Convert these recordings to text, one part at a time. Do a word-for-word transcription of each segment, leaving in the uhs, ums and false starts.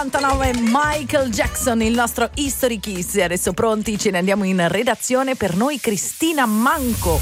novantanove Michael Jackson, il nostro History Kiss. E adesso pronti, ce ne andiamo in redazione, per noi Cristina Manco.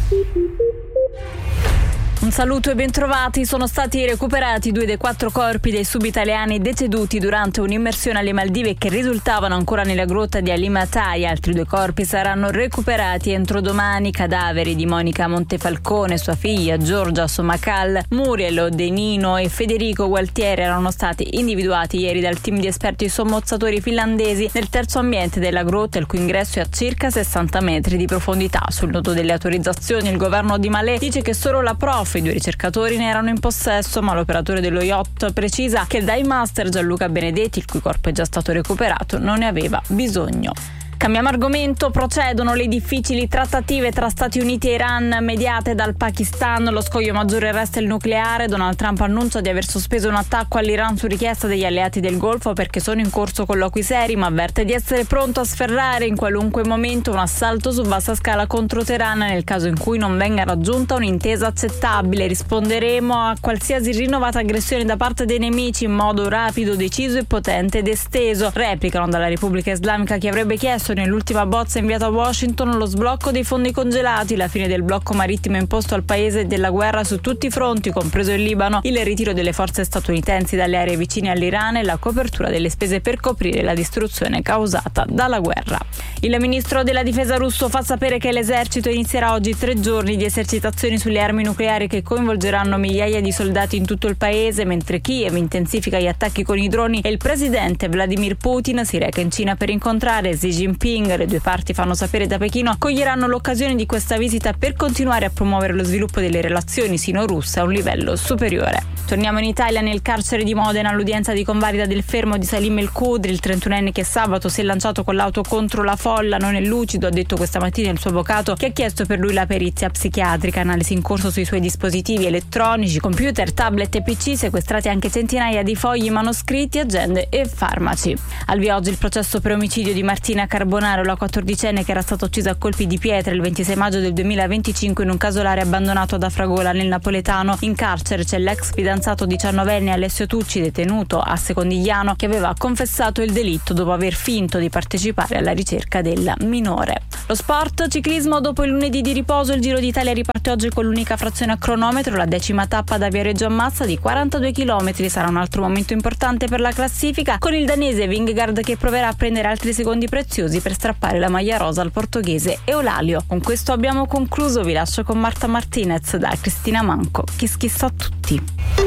Un saluto e bentrovati. Sono stati recuperati due dei quattro corpi dei subitaliani deceduti durante un'immersione alle Maldive che risultavano ancora nella grotta di Alimatai. Altri due corpi saranno recuperati entro domani. Cadaveri di Monica Montefalcone, sua figlia Giorgia Somacal, Muriel Odenino e Federico Gualtieri erano stati individuati ieri dal team di esperti sommozzatori finlandesi nel terzo ambiente della grotta, il cui ingresso è a circa sessanta metri di profondità. Sul nodo delle autorizzazioni il governo di Malé dice che solo la prof i due ricercatori ne erano in possesso, ma l'operatore dello yacht precisa che il dive master Gianluca Benedetti, il cui corpo è già stato recuperato, non ne aveva bisogno. Cambiamo argomento, procedono le difficili trattative tra Stati Uniti e Iran mediate dal Pakistan. Lo scoglio maggiore resta il nucleare. Donald Trump annuncia di aver sospeso un attacco all'Iran su richiesta degli alleati del Golfo perché sono in corso colloqui seri, ma avverte di essere pronto a sferrare in qualunque momento un assalto su vasta scala contro Teheran nel caso in cui non venga raggiunta un'intesa accettabile. Risponderemo a qualsiasi rinnovata aggressione da parte dei nemici in modo rapido, deciso e potente ed esteso. Replicano dalla Repubblica Islamica, che avrebbe chiesto nell'ultima bozza inviata a Washington lo sblocco dei fondi congelati, la fine del blocco marittimo imposto al paese della guerra su tutti i fronti, compreso il Libano, il ritiro delle forze statunitensi dalle aree vicine all'Iran e la copertura delle spese per coprire la distruzione causata dalla guerra. Il ministro della difesa russo fa sapere che l'esercito inizierà oggi tre giorni di esercitazioni sulle armi nucleari che coinvolgeranno migliaia di soldati in tutto il paese, mentre Kiev intensifica gli attacchi con i droni e il presidente Vladimir Putin si reca in Cina per incontrare Xi Jinping. Le due parti fanno sapere da Pechino coglieranno l'occasione di questa visita per continuare a promuovere lo sviluppo delle relazioni sino-russe a un livello superiore. Torniamo in Italia, nel carcere di Modena, l'udienza di convalida del fermo di Salim El Khudri, il trentunenne che sabato si è lanciato con l'auto contro la folla, non è lucido, ha detto questa mattina il suo avvocato, che ha chiesto per lui la perizia psichiatrica. Analisi in corso sui suoi dispositivi elettronici, computer, tablet e P C, sequestrati anche centinaia di fogli manoscritti, agende e farmaci. Al via oggi il processo per omicidio di Martina Carbonaro, la quattordicenne che era stata uccisa a colpi di pietra il ventisei maggio del duemilaventicinque in un casolare abbandonato ad Afragola nel napoletano. In carcere c'è l'ex fidanzato diciannovenne Alessio Tucci, detenuto a Secondigliano, che aveva confessato il delitto dopo aver finto di partecipare alla ricerca del minore. Lo sport, ciclismo, dopo il lunedì di riposo il Giro d'Italia riparte oggi con l'unica frazione a cronometro, la decima tappa da Viareggio a Massa di quarantadue chilometri. Sarà un altro momento importante per la classifica, con il danese Vingegaard che proverà a prendere altri secondi preziosi per strappare la maglia rosa al portoghese Eulalio. Con questo abbiamo concluso, vi lascio con Marta Martinez da Cristina Manco. Kiss kiss a tutti.